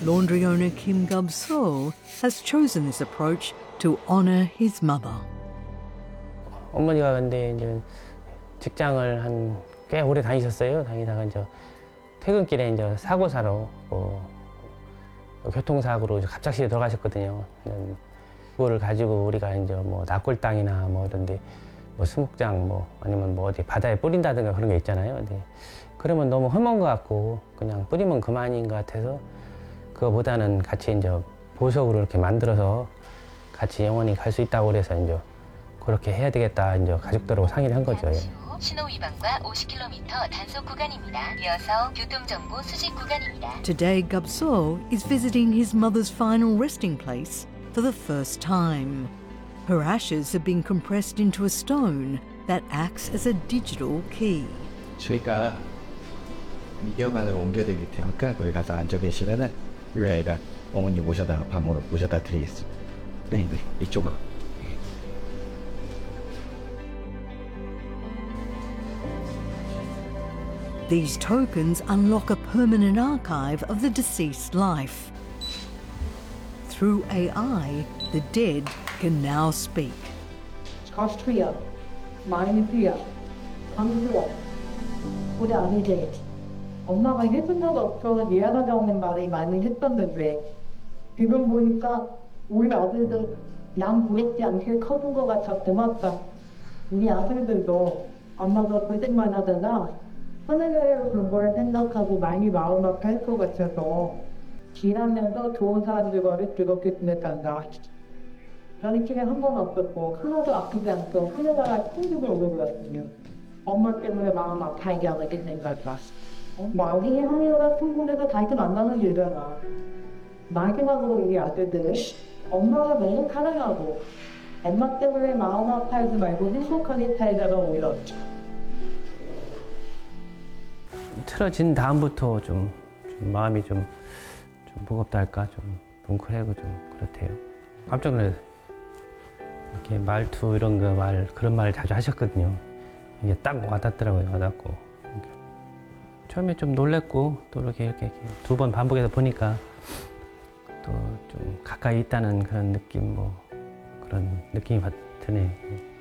laundry owner Kim Gub-soo has chosen this approach to honour his mother. 어머니가 근데 이제 직장을 한 꽤 오래 다니셨어요. 다니다가 이제 퇴근길에 이제 사고사로 교통사고로 갑작스레 돌아가셨거든요. 그거를 가지고 우리가 이제 뭐 납골당이나 뭐 이런데 뭐 수목장 뭐 아니면 뭐 어디 바다에 뿌린다든가 그런 게 있잖아요. 근데 그러면 너무 험한 것 같고 그냥 뿌리면 그만인 것 같아서 그거보다는 같이 이제 보석으로 이렇게 만들어서 같이 영원히 갈 수 있다고 그래서 이제 그렇게 해야 되겠다 이제 가족들하고 상의를 한 거죠. 신호 위반과 50km 단속 구간입니다. 이어서 교통정보 수집 구간입니다. Today, Gub-soo is visiting his mother's final resting place for the first time. Her ashes have been compressed into a stone that acts as a digital key. 저희가 미디어관으로 옮겨야 되기 때문에 거기 가서 앉아 계시면은 우리 아이가 어머니 모셔다 밥 모셔다 드리겠습니다. 네, 이쪽으로. These tokens unlock a permanent archive of the deceased's life. Through AI, the dead can now speak. Austria, 마이니피아, 강주어, 우리 아니지. 엄마가 해준 적 없어서 미안하다고 하는 말이 많이 했었는데 지금 보니까 우리 아들들 남 부럽지 않게 커진 것 같아 고맙다. 우리 아들들도 엄마가 고생만 하다가 하늘을 그걸 생각하고 많이 마음 아파할 것 같아서 지나면서 좋은 사람들과를 즐겁게 지냈단다. 저는 집에 한 번 없었고 하나도 아프지 않고 하늘나라 충격을 오는 것 같으며 엄마 때문에 마음 아파하게 하게 생각했다. 나중에 하늘나라 충분해서 다시 만나는 일이잖아. 마지막으로 우리 아들들은 엄마가 너무 사랑하고 엄마 때문에 마음 아파하지 말고 행복하게 살다가 오히려 틀어진 다음부터 좀 마음이 좀 무겁다 할까 좀 뭉클하고 좀 그렇대요. 깜짝 놀랐어요. 이렇게 말투 이런 그런 말을 자주 하셨거든요. 이게 딱 와닿더라고요. 와닿고 처음에 좀 놀랬고 또 이렇게 두 번 반복해서 보니까 또 좀 가까이 있다는 그런 느낌 그런 느낌이 드네.